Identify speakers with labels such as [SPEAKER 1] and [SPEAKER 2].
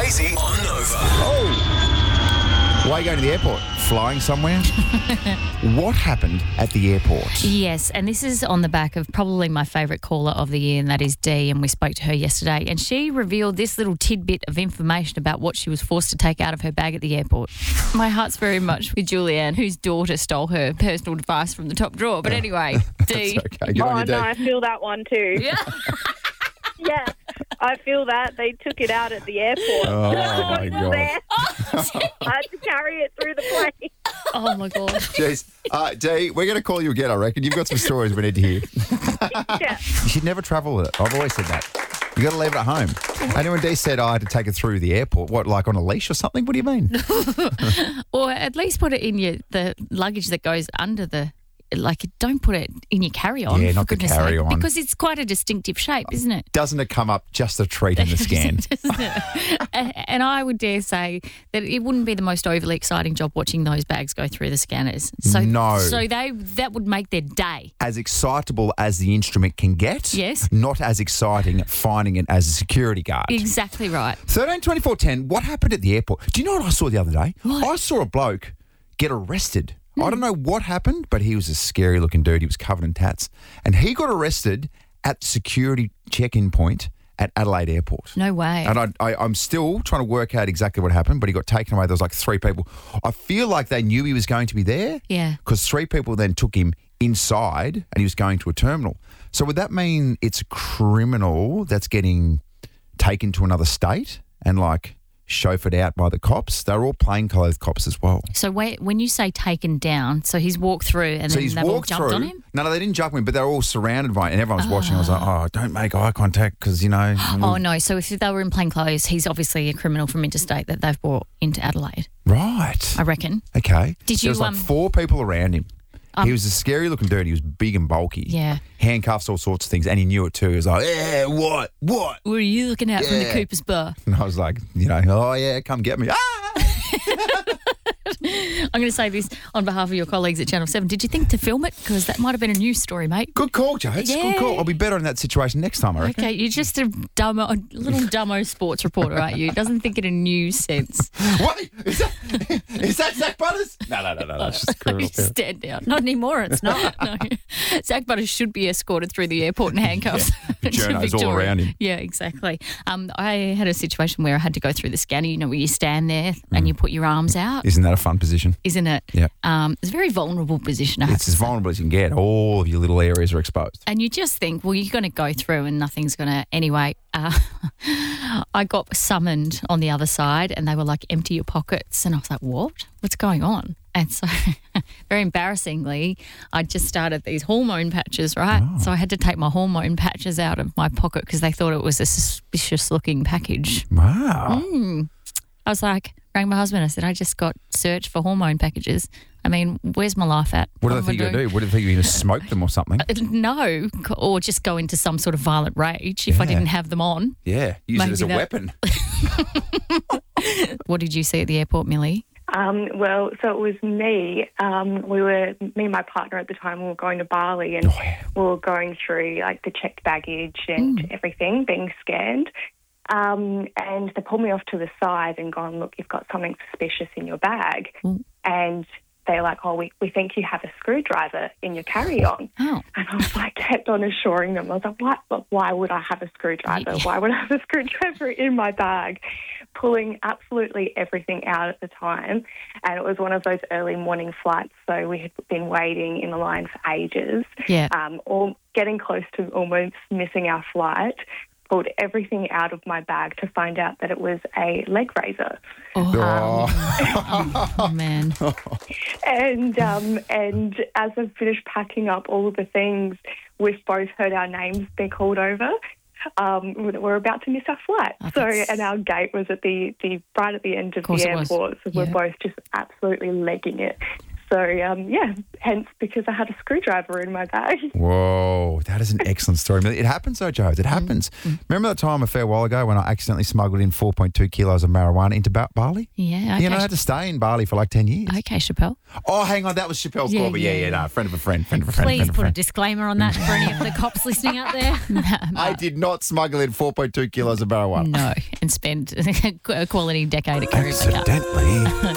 [SPEAKER 1] Stacey on Nova.
[SPEAKER 2] Oh! Why are you going to the airport? Flying somewhere? What happened at the airport?
[SPEAKER 3] Yes, and this is on the back of probably my favourite caller of the year, and that is Dee, and we spoke to her yesterday, and she revealed this little tidbit of information about what she was forced to take out of her bag at the airport. My heart's very much with Julianne, whose daughter stole her personal device from the top drawer. But anyway, Dee.
[SPEAKER 2] Okay, good on you, Dee.
[SPEAKER 4] I feel that one too.
[SPEAKER 3] Yeah.
[SPEAKER 4] Yeah, I feel that. They took it out at the airport.
[SPEAKER 2] Oh, my
[SPEAKER 4] It was
[SPEAKER 2] God.
[SPEAKER 4] there. I had to carry it through the plane.
[SPEAKER 3] Oh, my God.
[SPEAKER 2] Jeez. Dee, we're going to call you again, I reckon. You've got some stories we need to hear.
[SPEAKER 4] Yeah.
[SPEAKER 2] You should never travel with it. I've always said that. You got to leave it at home. And when Dee said I had to take it through the airport, what, like on a leash or something? What do you mean?
[SPEAKER 3] Or at least put it in the luggage that goes under the... Like, don't put it in your carry-on.
[SPEAKER 2] Yeah, not
[SPEAKER 3] for
[SPEAKER 2] the
[SPEAKER 3] goodness sake,
[SPEAKER 2] carry-on.
[SPEAKER 3] because it's quite a distinctive shape, isn't it?
[SPEAKER 2] Doesn't it come up just a treat in the scan?
[SPEAKER 3] Isn't it? And I would dare say that it wouldn't be the most overly exciting job watching those bags go through the scanners. So,
[SPEAKER 2] No.
[SPEAKER 3] So that would make their day.
[SPEAKER 2] As excitable as the instrument can get.
[SPEAKER 3] Yes.
[SPEAKER 2] Not as exciting finding it as a security guard.
[SPEAKER 3] Exactly right.
[SPEAKER 2] 13 24 10, what happened at the airport? Do you know what I saw the other day?
[SPEAKER 3] What?
[SPEAKER 2] I saw a bloke get arrested. I don't know what happened, but he was a scary looking dude. He was covered in tats. And he got arrested at the security check-in point at Adelaide Airport.
[SPEAKER 3] No way.
[SPEAKER 2] And I'm still trying to work out exactly what happened, but he got taken away. There was like 3 people. I feel like they knew he was going to be there.
[SPEAKER 3] Yeah.
[SPEAKER 2] Because 3 people then took him inside and he was going to a terminal. So would that mean it's a criminal that's getting taken to another state and like chauffeured out by the cops? They're all plainclothes cops as well.
[SPEAKER 3] So when you say taken down, so he's walked through and
[SPEAKER 2] So
[SPEAKER 3] then
[SPEAKER 2] he's
[SPEAKER 3] they've all
[SPEAKER 2] walked
[SPEAKER 3] jumped
[SPEAKER 2] through.
[SPEAKER 3] on him?
[SPEAKER 2] No, they didn't jump on him, but they're all surrounded by it and everyone's watching. I was like, oh, don't make eye contact because, you know.
[SPEAKER 3] Oh, no. So if they were in plain clothes, he's obviously a criminal from interstate that they've brought into Adelaide,
[SPEAKER 2] Right.
[SPEAKER 3] I reckon.
[SPEAKER 2] Okay.
[SPEAKER 3] Did
[SPEAKER 2] There was
[SPEAKER 3] you,
[SPEAKER 2] like 4 people around him. He was a scary looking dude. He was big and bulky.
[SPEAKER 3] Yeah.
[SPEAKER 2] Handcuffs, all sorts of things. And he knew it too. He was like, yeah, what?
[SPEAKER 3] What are you looking at from the
[SPEAKER 2] Yeah.
[SPEAKER 3] Cooper's Bar?
[SPEAKER 2] And I was like, you know, oh, yeah, come get me.
[SPEAKER 3] I'm going to say this on behalf of your colleagues at Channel 7. Did you think to film it? Because that might have been a news story, mate.
[SPEAKER 2] Good call, Jodes.
[SPEAKER 3] Yeah.
[SPEAKER 2] Good call. I'll be better in that situation next time, I reckon.
[SPEAKER 3] Okay, you're just a little dumbo sports reporter, aren't you? Doesn't think in a news sense.
[SPEAKER 2] Wait, is that Zach Butters? No, that's just a criminal.
[SPEAKER 3] Stand down. Not anymore, it's not. No. Zach Butters should be escorted through the airport in handcuffs.
[SPEAKER 2] Yeah,
[SPEAKER 3] to
[SPEAKER 2] journos all
[SPEAKER 3] Victoria.
[SPEAKER 2] around him.
[SPEAKER 3] Yeah, exactly. I had a situation where I had to go through the scanner, you know, where you stand there and you put your arms out.
[SPEAKER 2] Isn't that a fun position?
[SPEAKER 3] Isn't it?
[SPEAKER 2] Yeah.
[SPEAKER 3] It's a very vulnerable position. I have
[SPEAKER 2] It's
[SPEAKER 3] to
[SPEAKER 2] as
[SPEAKER 3] say.
[SPEAKER 2] vulnerable as you can get. All of your little areas are exposed.
[SPEAKER 3] And you just think, well, you're going to go through and nothing's going to... Anyway, I got summoned on the other side and they were like, empty your pockets. And I was like, what? What's going on? And so, very embarrassingly, I just started these hormone patches, right?
[SPEAKER 2] Oh.
[SPEAKER 3] So I had to take my hormone patches out of my pocket because they thought it was a suspicious-looking package.
[SPEAKER 2] Wow.
[SPEAKER 3] I was like, rang my husband. I said, I just got searched for hormone packages. I mean, where's my life at?
[SPEAKER 2] What do they
[SPEAKER 3] am I
[SPEAKER 2] think you're going to
[SPEAKER 3] doing?
[SPEAKER 2] do? What do they think you're going to smoke them or something?
[SPEAKER 3] No, or just go into some sort of violent rage if I
[SPEAKER 2] Yeah.
[SPEAKER 3] didn't have them on.
[SPEAKER 2] Yeah, use it as a
[SPEAKER 3] Maybe
[SPEAKER 2] weapon.
[SPEAKER 3] What did you see at the airport, Millie?
[SPEAKER 4] Well, so it was me. Me and my partner at the time, we were going to Bali and
[SPEAKER 2] Oh, yeah.
[SPEAKER 4] we were going through like the checked baggage and everything being scanned. And they pulled me off to the side and gone, look, you've got something suspicious in your bag. And they're like, oh, we think you have a screwdriver in your carry-on.
[SPEAKER 3] Oh.
[SPEAKER 4] And I was like, kept on assuring them. I was like, why would I have a screwdriver? Why would I have a screwdriver in my bag? Pulling absolutely everything out at the time. And it was one of those early morning flights, so we had been waiting in the line for ages.
[SPEAKER 3] Yeah.
[SPEAKER 4] Or getting close to almost missing our flight. Pulled everything out of my bag to find out that it was a leg razor.
[SPEAKER 3] Oh, man.
[SPEAKER 4] And as I finished packing up all of the things, we've both heard our names be called over. We're about to miss our flight. And our gate was at the right at the end of
[SPEAKER 3] course
[SPEAKER 4] the
[SPEAKER 3] it was.
[SPEAKER 4] airport. So we're
[SPEAKER 3] Yeah.
[SPEAKER 4] both just absolutely legging it. So, hence because I had a screwdriver in my bag.
[SPEAKER 2] Whoa, that is an excellent story. It happens though, Joe. It happens. Remember that time a fair while ago when I accidentally smuggled in 4.2 kilos of marijuana into Bali?
[SPEAKER 3] Yeah, okay.
[SPEAKER 2] You know, I had to stay in Bali for like 10 years.
[SPEAKER 3] Okay, Chappelle.
[SPEAKER 2] Oh, hang on. That was Chappelle's call. But no, friend of a friend.
[SPEAKER 1] Please put a disclaimer on that for any of the cops listening out there.
[SPEAKER 2] I did not smuggle in 4.2 kilos of marijuana.
[SPEAKER 3] No, and spend a quality decade at Caribou Cup.
[SPEAKER 2] Accidentally.